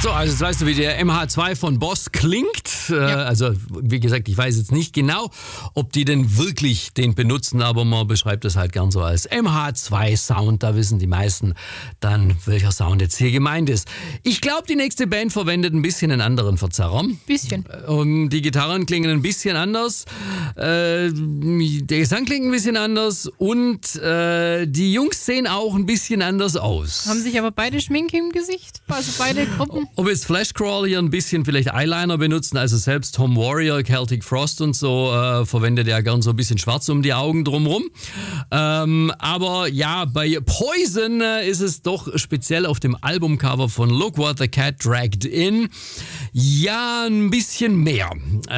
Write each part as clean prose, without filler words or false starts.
So, also jetzt weißt du, wie der MH2 von Boss klingt. Also, wie gesagt, ich weiß jetzt nicht genau, ob die denn wirklich den benutzen, aber man beschreibt es halt gern so als MH2-Sound. Da wissen die meisten dann, welcher Sound jetzt hier gemeint ist. Ich glaube, die nächste Band verwendet ein bisschen einen anderen Verzerrer. Bisschen. Die Gitarren klingen ein bisschen anders, der Gesang klingt ein bisschen anders und die Jungs sehen auch ein bisschen anders aus. Haben sich aber beide Schminke im Gesicht? Also beide Gruppen? Ob jetzt Flashcrawl hier ein bisschen vielleicht Eyeliner benutzen, also selbst Tom Warrior, Celtic Frost und so, verwendet ja gern so ein bisschen schwarz um die Augen drumrum. Aber ja, bei Poison ist es doch speziell auf dem Albumcover von Look What the Cat Dragged In. Ja, ein bisschen mehr.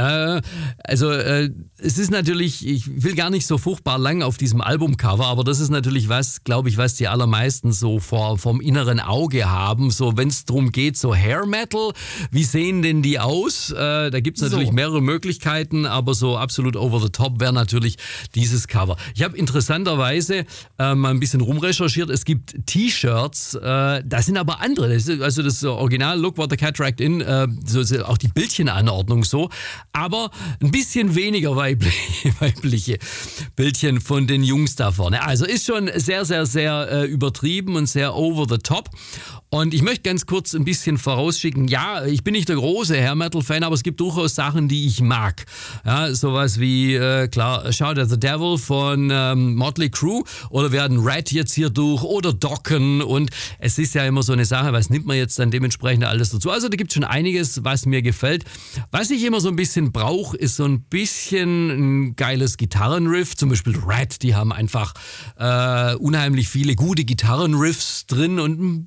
Es ist natürlich, ich will gar nicht so furchtbar lang auf diesem Albumcover, aber das ist natürlich was, glaube ich, was die allermeisten so vom inneren Auge haben. So, wenn es darum geht, so Hair Metal, wie sehen denn die aus? Da gibt es natürlich mehrere Möglichkeiten, aber so absolut over the top wäre natürlich dieses Cover. Ich habe interessanterweise mal ein bisschen rumrecherchiert. Es gibt T-Shirts, da sind aber andere. Das Original Look What the Cat Dragged In, auch die Bildchenanordnung so, aber ein bisschen weniger weibliche Bildchen von den Jungs da vorne. Also ist schon sehr, sehr, sehr übertrieben und sehr over the top. Und ich möchte ganz kurz ein bisschen vorausschicken, ja, ich bin nicht der große Hair-Metal-Fan, aber es gibt durchaus Sachen, die ich mag. Ja, sowas wie, Shout at the Devil von Motley Crue oder wir hatten Rat jetzt hier durch oder Dokken und es ist ja immer so eine Sache, was nimmt man jetzt dann dementsprechend alles dazu. Also da gibt es schon einiges, was mir gefällt. Was ich immer so ein bisschen brauche, ist so ein bisschen ein geiles Gitarrenriff, zum Beispiel Rat, die haben einfach unheimlich viele gute Gitarrenriffs drin und ein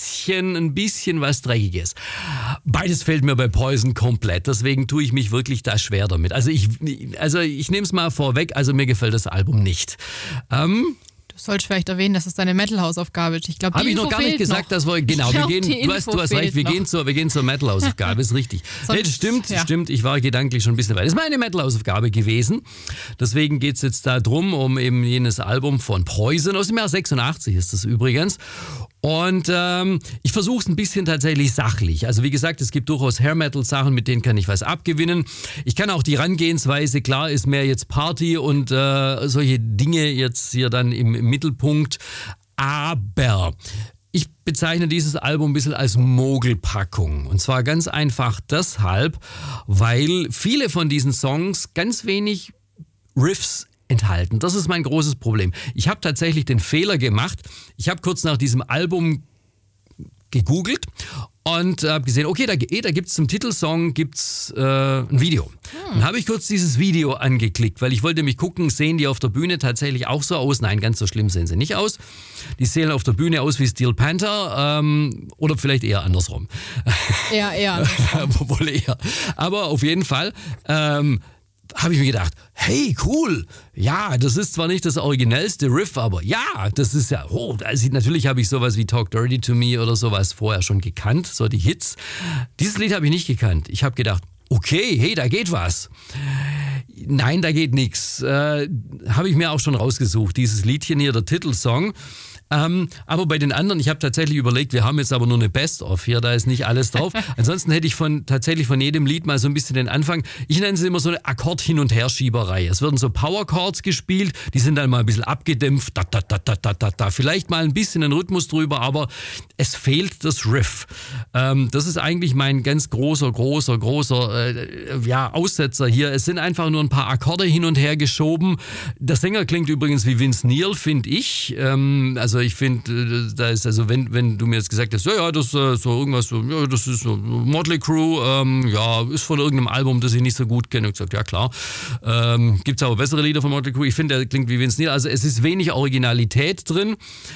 bisschen was Dreckiges. Beides fällt mir bei Poison komplett, deswegen tue ich mich wirklich da schwer damit. Also ich nehme es mal vorweg, also mir gefällt das Album nicht. Du sollst vielleicht erwähnen, dass es deine Metal-Hausaufgabe ist. Ich glaube, habe ich noch gar nicht gesagt, dass wir, genau, du hast recht, wir gehen zur Metal-Hausaufgabe, ist richtig. Nee, das stimmt, ich war gedanklich schon ein bisschen weit. Das ist meine Metal-Hausaufgabe gewesen, deswegen geht es jetzt da drum, um eben jenes Album von Poison, aus dem Jahr 86 ist das übrigens. Und ich versuche es ein bisschen tatsächlich sachlich. Also wie gesagt, es gibt durchaus Hair-Metal-Sachen, mit denen kann ich was abgewinnen. Ich kann auch die Herangehensweise, klar ist mehr jetzt Party und solche Dinge jetzt hier dann im Mittelpunkt. Aber ich bezeichne dieses Album ein bisschen als Mogelpackung. Und zwar ganz einfach deshalb, weil viele von diesen Songs ganz wenig Riffs enthalten. Das ist mein großes Problem. Ich habe tatsächlich den Fehler gemacht. Ich habe kurz nach diesem Album gegoogelt und habe gesehen, okay, da gibt es zum Titelsong gibt's, ein Video. Dann habe ich kurz dieses Video angeklickt, weil ich wollte mich gucken, sehen die auf der Bühne tatsächlich auch so aus? Nein, ganz so schlimm sehen sie nicht aus. Die sehen auf der Bühne aus wie Steel Panther oder vielleicht eher andersrum. Eher. Wohl eher. Aber auf jeden Fall habe ich mir gedacht, hey, cool, ja, das ist zwar nicht das originellste Riff, aber ja, das ist ja, natürlich habe ich sowas wie Talk Dirty to Me oder sowas vorher schon gekannt, so die Hits. Dieses Lied habe ich nicht gekannt. Ich habe gedacht, okay, hey, da geht was. Nein, da geht nichts. Habe ich mir auch schon rausgesucht, dieses Liedchen hier, der Titelsong. Aber bei den anderen, ich habe tatsächlich überlegt, wir haben jetzt aber nur eine Best-of hier, da ist nicht alles drauf. Ansonsten hätte ich tatsächlich von jedem Lied mal so ein bisschen den Anfang. Ich nenne es immer so eine Akkord-Hin-und-Her-Schieberei. Es werden so Power-Chords gespielt, die sind dann mal ein bisschen abgedämpft, vielleicht mal ein bisschen ein Rhythmus drüber, aber es fehlt das Riff. Das ist eigentlich mein ganz großer Aussetzer hier. Es sind einfach nur ein paar Akkorde hin und her geschoben. Der Sänger klingt übrigens wie Vince Neil, finde ich. Also ich finde, da ist, also wenn du mir jetzt gesagt hast, ja, das ist so irgendwas, ja, das ist so Motley Crue, ja, ist von irgendeinem Album, das ich nicht so gut kenne. Und ich gesagt, ja klar, gibt's aber bessere Lieder von Motley Crue. Ich finde, der klingt wie Vince Neil. Also es ist wenig Originalität drin,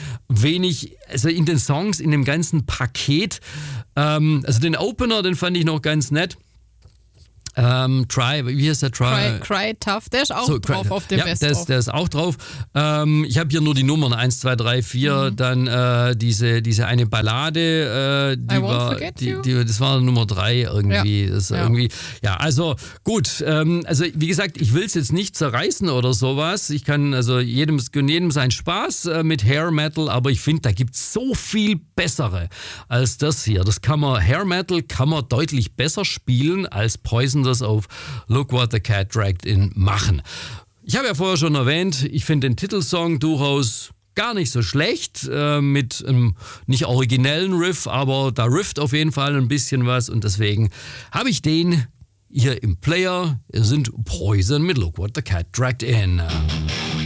also in den Songs, in dem ganzen Paket. Also den Opener, den fand ich noch ganz nett. Wie heißt der? Cry Tough, der ist auch drauf auf dem Best of. Der ist auch drauf. Ich habe hier nur die Nummern 1, 2, 3, 4, dann diese eine Ballade, das war Nummer 3 irgendwie. Also gut, also wie gesagt, ich will es jetzt nicht zerreißen oder sowas. Ich kann also jedem seinen Spaß mit Hair Metal, aber ich finde, da gibt es so viel bessere als das hier. Hair Metal kann man deutlich besser spielen, als Poison das auf Look What the Cat Dragged In machen. Ich habe ja vorher schon erwähnt, ich finde den Titelsong durchaus gar nicht so schlecht, mit einem nicht originellen Riff, aber da rifft auf jeden Fall ein bisschen was und deswegen habe ich den hier im Player. Sind Poison mit Look What the Cat Dragged In.